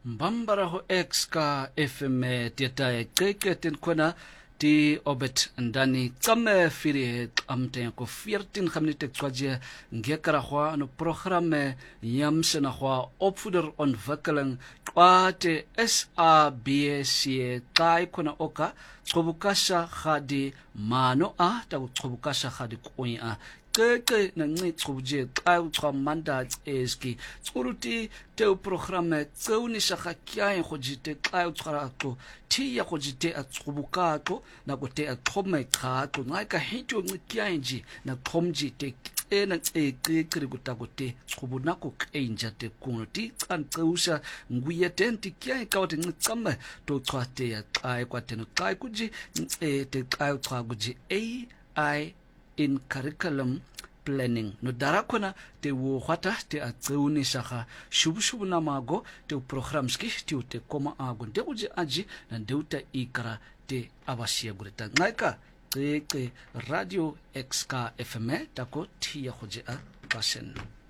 Mbambara ho X ka FM tiatae keketen kona ti obet ndani kame firi amte ko 14 minute twaje ngekara hwa no programme yamsena hwa opvoederontwikkeling kwate SABC kai kona oka chobukasha khadi mano a ta chobukasha khadi koin a keke na ngi chobuje kai chomanda eski tsuruti te programme tseuni shaka kya khojite kai tsarato ti ya khojite a chobukato na kote a khome khato ngai ka hito ngi kyanji na khomji te ena kekri kutakote chobuna ko kenja te kunoti tsantseusa nguye tenti kya ka wote ngi tsama to tswate ya kai kwateno kai kuji te kai tswaguji AI in curriculum planning no darakona te wo khata te a tseuni shaka shubu na mago te programs ki te koma ago te uji aji na deuta ikara te abasia gureta ngaika te radio XK FM tako tia khoje a pasen